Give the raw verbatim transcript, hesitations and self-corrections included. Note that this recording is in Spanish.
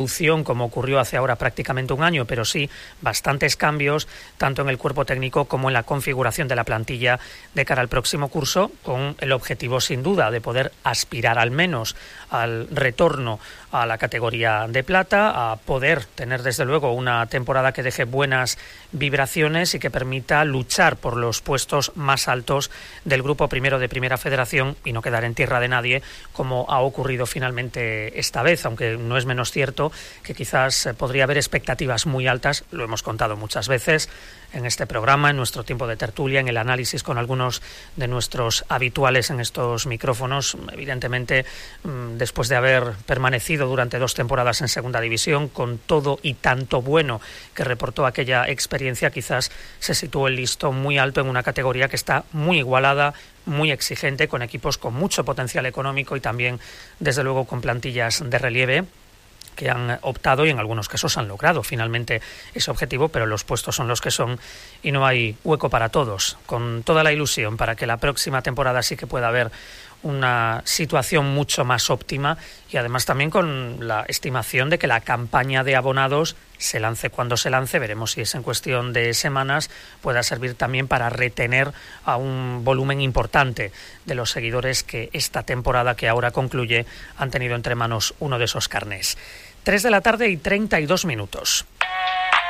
como ocurrió hace ahora prácticamente un año, pero sí bastantes cambios tanto en el cuerpo técnico como en la configuración de la plantilla de cara al próximo curso, con el objetivo sin duda de poder aspirar al menos al retorno a la categoría de plata, a poder tener desde luego una temporada que deje buenas vibraciones y que permita luchar por los puestos más altos del grupo primero de Primera Federación y no quedar en tierra de nadie como ha ocurrido finalmente esta vez, aunque no es menos cierto que quizás podría haber expectativas muy altas, lo hemos contado muchas veces en este programa, en nuestro tiempo de tertulia, en el análisis con algunos de nuestros habituales en estos micrófonos. Evidentemente, después de haber permanecido durante dos temporadas en Segunda División, con todo y tanto bueno que reportó aquella experiencia, quizás se situó el listón muy alto en una categoría que está muy igualada, muy exigente, con equipos con mucho potencial económico y también, desde luego, con plantillas de relieve que han optado y en algunos casos han logrado finalmente ese objetivo, pero los puestos son los que son y no hay hueco para todos. Con toda la ilusión para que la próxima temporada sí que pueda haber una situación mucho más óptima y además también con la estimación de que la campaña de abonados se lance cuando se lance, veremos si es en cuestión de semanas, pueda servir también para retener a un volumen importante de los seguidores que esta temporada que ahora concluye han tenido entre manos uno de esos carnés. Tres de la tarde y treinta y dos minutos.